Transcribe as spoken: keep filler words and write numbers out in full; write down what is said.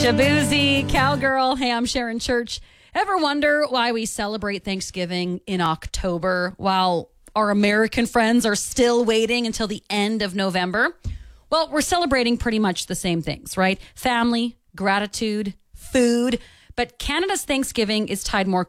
Shabuzi, Cowgirl. Hey, I'm Sharon Church. Ever wonder why we celebrate Thanksgiving in October while our American friends are still waiting until the end of November? Well, we're celebrating pretty much the same things, right? Family, gratitude, food. But Canada's Thanksgiving is tied more